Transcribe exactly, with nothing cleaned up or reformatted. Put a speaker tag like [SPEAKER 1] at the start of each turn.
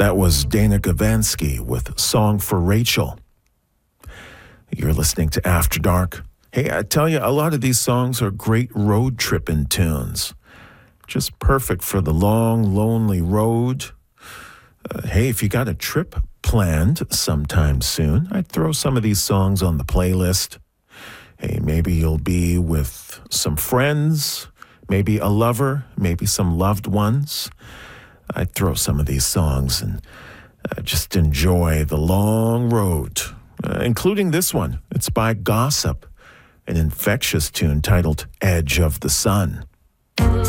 [SPEAKER 1] That was Dana Gavansky with Song for Rachel. You're listening to After Dark. Hey, I tell you, a lot of these songs are great road tripping tunes. Just perfect for the long, lonely road. Uh, hey, if you got a trip planned sometime soon, I'd throw some of these songs on the playlist. Hey, maybe you'll be with some friends, maybe a lover, maybe some loved ones. I'd throw some of these songs and uh, just enjoy the long road, uh, including this one. It's by Gossip, an infectious tune titled Edge of the Sun.